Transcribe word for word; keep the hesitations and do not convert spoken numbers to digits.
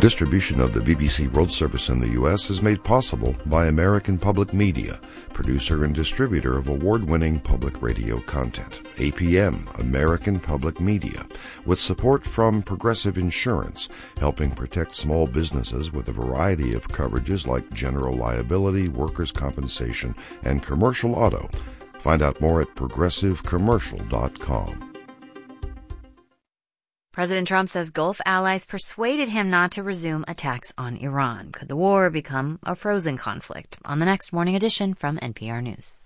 Distribution of the B B C World Service in the U S is made possible by American Public Media, producer and distributor of award-winning public radio content. A P M, American Public Media, with support from Progressive Insurance, helping protect small businesses with a variety of coverages like general liability, workers' compensation, and commercial auto. Find out more at progressive commercial dot com. President Trump says Gulf allies persuaded him not to resume attacks on Iran. Could the war become a frozen conflict? On the next Morning Edition from N P R News.